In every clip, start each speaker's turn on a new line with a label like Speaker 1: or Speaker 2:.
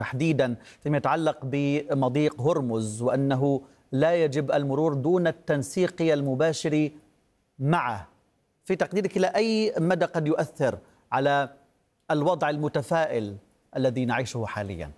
Speaker 1: تحديدا فيما يتعلق بمضيق هرمز، وأنه لا يجب المرور دون التنسيق المباشر معه. في تقديرك إلى أي مدى قد يؤثر على الوضع المتفائل الذي نعيشه حاليا؟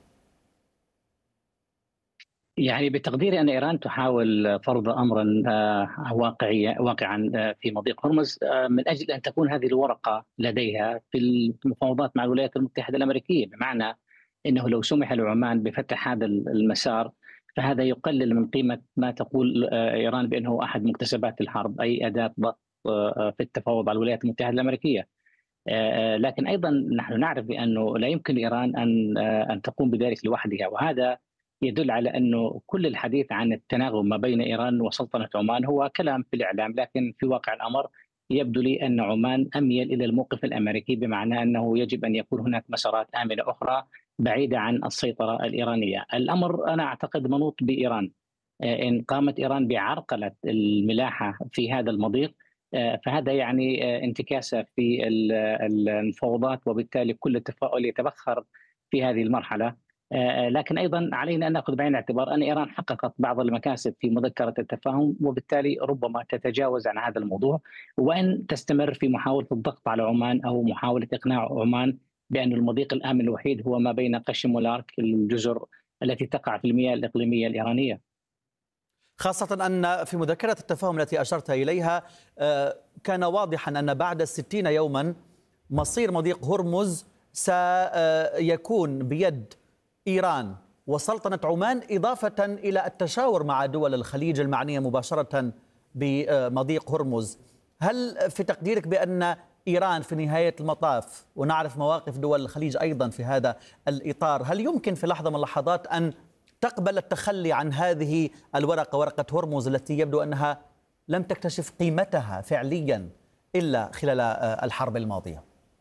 Speaker 2: يعني بتقديري أن إيران تحاول فرض أمرا واقعا في مضيق هرمز، من أجل أن تكون هذه الورقة لديها في المفاوضات مع الولايات المتحدة الأمريكية، بمعنى أنه لو سمح لعمان بفتح هذا المسار فهذا يقلل من قيمة ما تقول إيران بأنه أحد مكتسبات الحرب، أي أداة ضغط في التفاوض على الولايات المتحدة الأمريكية. لكن أيضا نحن نعرف بأنه لا يمكن لإيران أن تقوم بذلك لوحدها، وهذا يدل على أنه كل الحديث عن التناغم ما بين إيران وسلطنة عمان هو كلام في الإعلام، لكن في واقع الأمر يبدو لي أن عمان أميل إلى الموقف الأمريكي، بمعنى أنه يجب أن يكون هناك مسارات آمنة أخرى بعيدة عن السيطرة الإيرانية. الأمر أنا أعتقد منوط بإيران. إن قامت إيران بعرقلة الملاحة في هذا المضيق فهذا يعني انتكاسة في المفاوضات، وبالتالي كل التفاؤل يتبخر في هذه المرحلة. لكن أيضا علينا أن نأخذ بعين الاعتبار أن إيران حققت بعض المكاسب في مذكرة التفاهم، وبالتالي ربما تتجاوز عن هذا الموضوع، وأن تستمر في محاولة الضغط على عمان أو محاولة إقناع عمان بأن المضيق الآمن الوحيد هو ما بين قشم والأرك، الجزر التي تقع في المياه الإقليمية الإيرانية.
Speaker 1: خاصة أن في مذكرة التفاهم التي أشرت إليها كان واضحا أن بعد 60 يوما مصير مضيق هرمز سيكون بيد إيران وسلطنة عمان، إضافة إلى التشاور مع دول الخليج المعنية مباشرة بمضيق هرمز. هل في تقديرك بأن إيران في نهاية المطاف، ونعرف مواقف دول الخليج أيضا في هذا الإطار، هل يمكن في لحظة من اللحظات أن تقبل التخلي عن هذه الورقة، ورقة هرمز التي يبدو أنها لم تكتشف قيمتها فعليا إلا خلال الحرب الماضية؟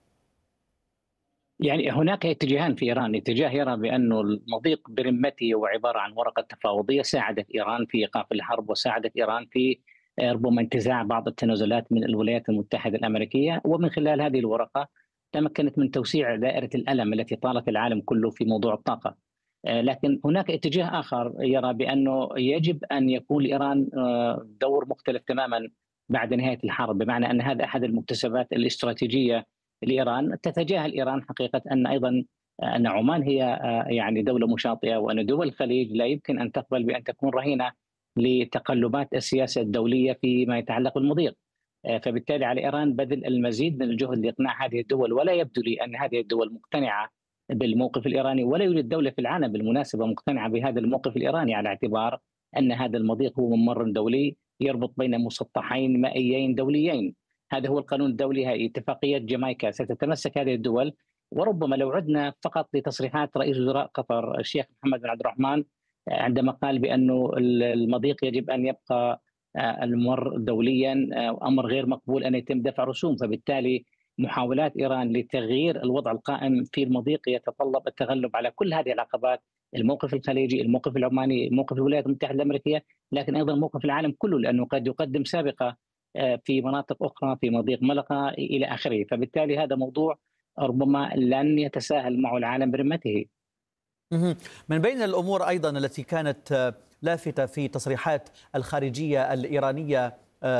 Speaker 2: يعني هناك اتجاهان في إيران، اتجاه يرى بأن المضيق برمته هو عبارة عن ورقة تفاوضية ساعدت إيران في إيقاف الحرب، وساعدت إيران في ربما انتزاع بعض التنازلات من الولايات المتحدة الأمريكية، ومن خلال هذه الورقة تمكنت من توسيع دائرة الألم التي طالت العالم كله في موضوع الطاقة. لكن هناك اتجاه آخر يرى بأنه يجب أن يكون لإيران دور مختلف تماما بعد نهاية الحرب، بمعنى أن هذا أحد المكتسبات الاستراتيجية لإيران. تتجاهل إيران حقيقة أن أيضا أن عمان هي يعني دولة مشاطئة، وأن دول الخليج لا يمكن أن تقبل بأن تكون رهينة لتقلبات السياسة الدولية فيما يتعلق بالمضيق. فبالتالي على إيران بذل المزيد من الجهد لإقناع هذه الدول، ولا يبدو لي أن هذه الدول مقتنعة بالموقف الإيراني، ولا يوجد دولة في العالم بالمناسبة مقتنعة بهذا الموقف الإيراني، على اعتبار أن هذا المضيق هو ممر دولي يربط بين مسطحين مائيين دوليين. هذا هو القانون الدولي، هذه اتفاقية جامايكا ستتمسك هذه الدول. وربما لو عدنا فقط لتصريحات رئيس وزراء قطر الشيخ محمد بن عبد الرحمن عندما قال بأنه المضيق يجب أن يبقى الممر دوليا، أمر غير مقبول أن يتم دفع رسوم، فبالتالي محاولات إيران لتغيير الوضع القائم في المضيق يتطلب التغلب على كل هذه العقبات: الموقف الخليجي، الموقف العماني، موقف الولايات المتحدة الأمريكية، لكن أيضا موقف العالم كله، لأنه قد يقدم سابقة في مناطق أخرى في مضيق ملقا إلى آخره. فبالتالي هذا موضوع ربما لن يتساهل معه العالم برمته.
Speaker 1: من بين الأمور أيضا التي كانت لافتة في تصريحات الخارجية الإيرانية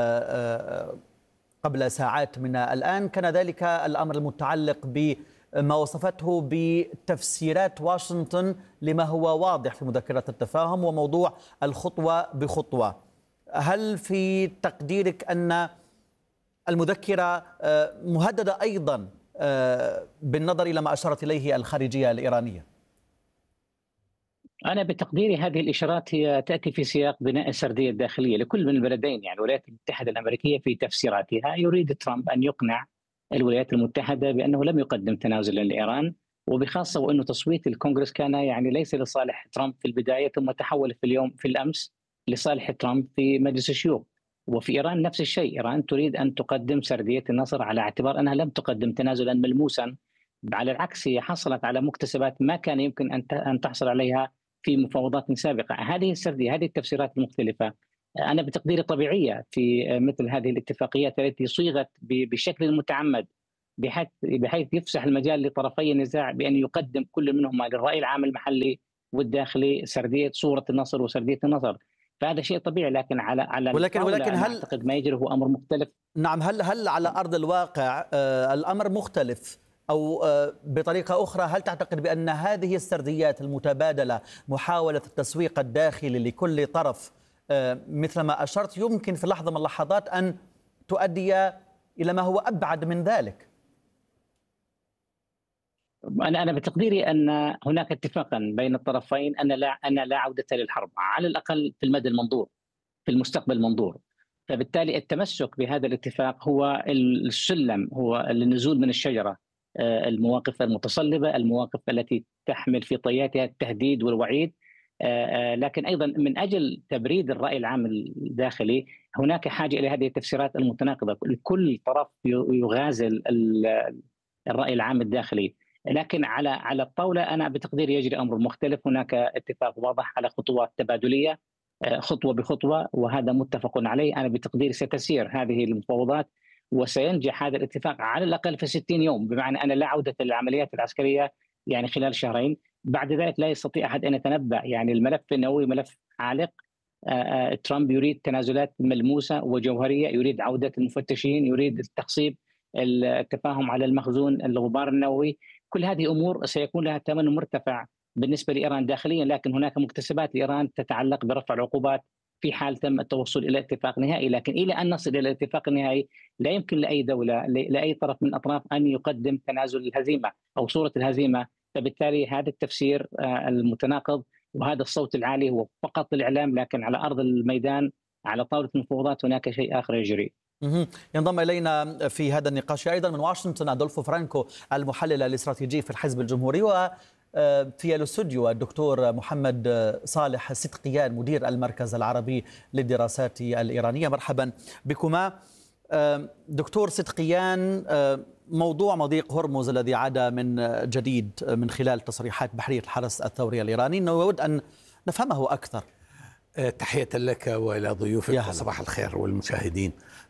Speaker 1: قبل ساعات من الآن كان ذلك الأمر المتعلق بما وصفته بتفسيرات واشنطن لما هو واضح في مذكرة التفاهم، وموضوع الخطوة بخطوة. هل في تقديرك أن المذكرة مهددة أيضا بالنظر إلى ما أشارت إليه الخارجية الإيرانية؟
Speaker 2: أنا بتقديري هذه الإشارات هي تأتي في سياق بناء السردية الداخلية لكل من البلدين. يعني الولايات المتحدة الأمريكية في تفسيراتها يريد ترامب أن يقنع الولايات المتحدة بأنه لم يقدم تنازلا لإيران، وبخاصة وأنه تصويت الكونغرس كان يعني ليس لصالح ترامب في البداية، ثم تحول في الأمس لصالح ترامب في مجلس الشيوخ. وفي إيران نفس الشيء، إيران تريد أن تقدم سردية النصر على اعتبار أنها لم تقدم تنازلا ملموسا، على العكس هي حصلت على مكتسبات ما كان يمكن أن تحصل عليها في مفاوضات سابقة. هذه السردية، هذه التفسيرات المختلفة أنا بتقديري طبيعية في مثل هذه الاتفاقيات التي صيغت بشكل متعمد بحيث يفسح المجال لطرفي النزاع بأن يقدم كل منهما للرأي العام المحلي والداخلي سردية صورة النصر وسردية النصر. فهذا شيء طبيعي، لكن على
Speaker 1: ولكن
Speaker 2: أنا
Speaker 1: هل
Speaker 2: أعتقد ما يجري هو أمر مختلف.
Speaker 1: نعم، هل على أرض الواقع الأمر مختلف؟ أو بطريقة أخرى، هل تعتقد بأن هذه السرديات المتبادلة محاولة التسويق الداخلي لكل طرف مثل ما أشرت يمكن في لحظة من اللحظات أن تؤدي إلى ما هو أبعد من ذلك؟
Speaker 2: أنا بتقديري أن هناك اتفاقا بين الطرفين أن لا عودة للحرب، على الأقل في المدى المنظور، في المستقبل المنظور. فبالتالي التمسك بهذا الاتفاق هو السلم، هو النزول من الشجرة. المواقف المتصلبة، المواقف التي تحمل في طياتها التهديد والوعيد، لكن أيضا من أجل تبريد الرأي العام الداخلي هناك حاجة إلى هذه التفسيرات المتناقضة. كل طرف يغازل الرأي العام الداخلي، لكن على الطاولة أنا بتقديري يجري أمر مختلف. هناك اتفاق واضح على خطوات تبادلية خطوة بخطوة، وهذا متفق عليه. أنا بتقديري ستسير هذه المفاوضات وسينجح هذا الاتفاق على الأقل في 60 يوم، بمعنى أن لا عودة للعمليات العسكرية يعني خلال شهرين. بعد ذلك لا يستطيع أحد أن يتنبأ، يعني الملف النووي ملف عالق. ترامب يريد تنازلات ملموسة وجوهرية، يريد عودة المفتشين، يريد التخصيب، التفاهم على المخزون الغبار النووي. كل هذه أمور سيكون لها ثمن مرتفع بالنسبة لإيران داخليا، لكن هناك مكتسبات لإيران تتعلق برفع العقوبات في حال تم التوصل إلى اتفاق نهائي. لكن إلى أن نصل إلى الاتفاق النهائي لا يمكن لأي دولة، لأي طرف من الأطراف أن يقدم تنازل الهزيمة أو صورة الهزيمة. فبالتالي هذا التفسير المتناقض وهذا الصوت العالي هو فقط الإعلام، لكن على أرض الميدان على طاولة المفاوضات هناك شيء آخر يجري.
Speaker 1: ينضم إلينا في هذا النقاش أيضا من واشنطن أدولفو فرانكو، المحلل الاستراتيجي في الحزب الجمهوري، وفي الاستوديو الدكتور محمد صالح صدقيان مدير المركز العربي للدراسات الإيرانية. مرحبا بكما. دكتور صدقيان، موضوع مضيق هرمز الذي عاد من جديد من خلال تصريحات بحرية الحرس الثوري الإيراني، نود أن نفهمه أكثر.
Speaker 3: تحية لك وإلى ضيوفك وصباح الخير والمشاهدين.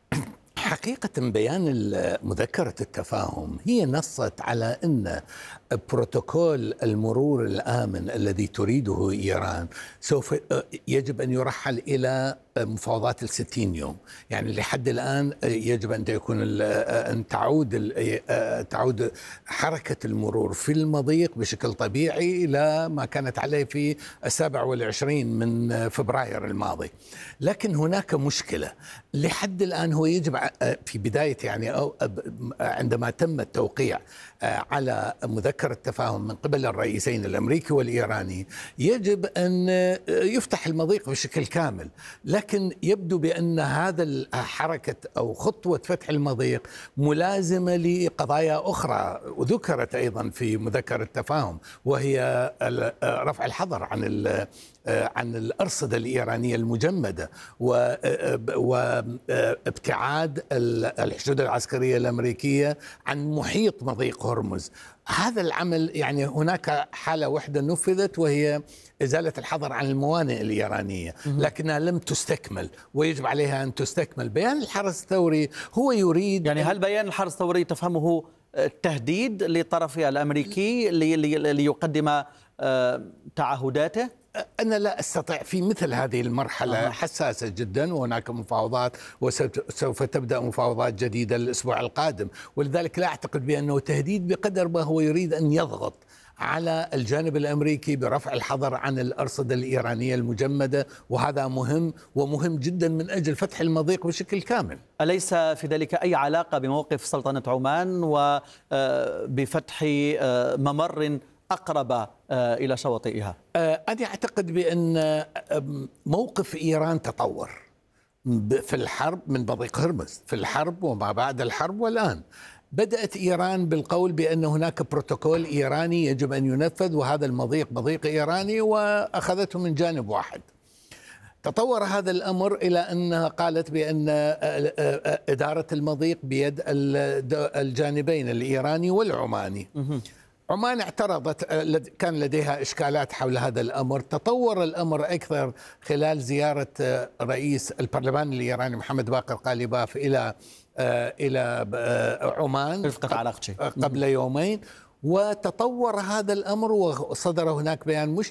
Speaker 3: حقيقة بيان مذكرة التفاهم هي نصت على أن بروتوكول المرور الآمن الذي تريده إيران سوف يجب أن يرحل إلى مفاوضات 60 يوم. يعني لحد الآن يجب أن يكون أن تعود حركة المرور في المضيق بشكل طبيعي إلى ما كانت عليه في 27 من فبراير الماضي. لكن هناك مشكلة لحد الآن. هو يجب في بداية يعني أو عندما تم التوقيع على مذكرة التفاهم من قبل الرئيسين الأمريكي والإيراني يجب أن يفتح المضيق بشكل كامل، لكن يبدو بأن هذا الحركة أو خطوة فتح المضيق ملازمة لقضايا أخرى وذكرت أيضا في مذكرة التفاهم، وهي رفع الحظر عن الأرصدة الإيرانية المجمدة وابتعاد الحشود العسكرية الأمريكية عن محيط مضيق هرمز. هذا العمل يعني هناك حالة واحدة نفذت وهي إزالة الحظر عن الموانئ الإيرانية، لكنها لم تستكمل ويجب عليها أن تستكمل. بيان الحرس الثوري هو يريد، يعني
Speaker 1: هل بيان الحرس الثوري تفهمه تهديد للطرف الأمريكي ليقدم تعهداته؟
Speaker 3: أنا لا أستطيع في مثل هذه المرحلة حساسة جدا، وهناك مفاوضات وسوف تبدأ مفاوضات جديدة الأسبوع القادم، ولذلك لا أعتقد بأنه تهديد بقدر ما هو يريد أن يضغط على الجانب الأمريكي برفع الحظر عن الأرصدة الإيرانية المجمدة، وهذا مهم ومهم جدا من أجل فتح المضيق بشكل كامل.
Speaker 1: أليس في ذلك أي علاقة بموقف سلطنة عمان وبفتح ممر أقرب إلى شواطئها؟
Speaker 3: أنا أعتقد بأن موقف إيران تطور في الحرب من مضيق هرمز، في الحرب وما بعد الحرب، والآن بدأت إيران بالقول بأن هناك بروتوكول إيراني يجب أن ينفذ، وهذا المضيق مضيق إيراني، وأخذته من جانب واحد. تطور هذا الأمر إلى أنها قالت بأن إدارة المضيق بيد الجانبين الإيراني والعماني. عمان اعترضت، كان لديها إشكالات حول هذا الأمر. تطور الأمر أكثر خلال زيارة رئيس البرلمان الإيراني محمد باقر قالباف إلى عمان قبل يومين، وتطور هذا الأمر وصدر هناك بيان مشترك